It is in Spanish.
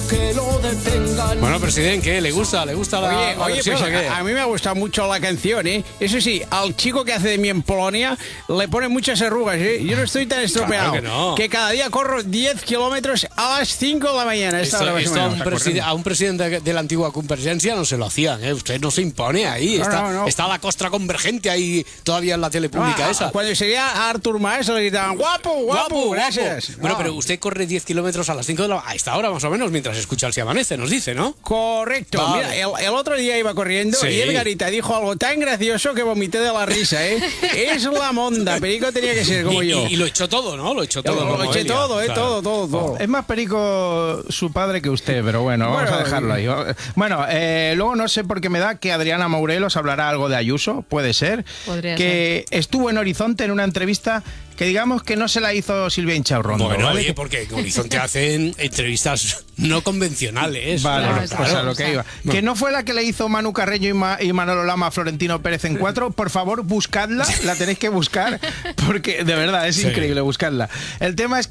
que lo detengan. Bueno, presidente, ¿qué? ¿Le gusta la Oye, versión, pues o qué? a mí me ha gustado mucho la canción, ¿eh? Eso sí, al chico que hace de mí en Polonia le pone muchas arrugas, ¿eh? Yo no estoy tan estropeado. Claro que no. Que cada día corro 10 kilómetros a las 5 de la mañana. Esto a un presidente de la antigua Convergencia no se lo hacían, ¿eh? Usted no se impone ahí. No. Está la costra convergente ahí todavía en la tele pública esa. Cuando seguía a Artur Mas le gritaban guapo, gracias. Bueno, pero usted corre 10 kilómetros a las 5 de la... A esta hora más o menos, mientras escucha el Si Amanece, nos dice, ¿no? Correcto. Vale. Mira, el otro día iba corriendo y Edgarita dijo algo tan gracioso que vomité de la risa, ¿eh? Es la monda. Perico tenía que ser como yo. Y lo echó todo, ¿no? Lo echó todo. Lo eché Elia. todo, Claro. todo. Es más perico su padre que usted, pero bueno, vamos a dejarlo ahí. Bueno, luego no sé por qué me da que Adriana Morelos hablará algo de Ayuso, puede ser. Podría que estuvo en Horizonte en una entrevista que digamos que no se la hizo Silvia Inchaurrondo. Bueno, ¿vale? oye, porque en Horizonte hacen entrevistas no convencionales. Vale, Claro, pues claro. a lo que iba. Que no fue la que le hizo Manu Carreño y Manolo Lama a Florentino Pérez en 4. Por favor, buscadla, la tenéis que buscar, porque de verdad es increíble buscarla. El tema es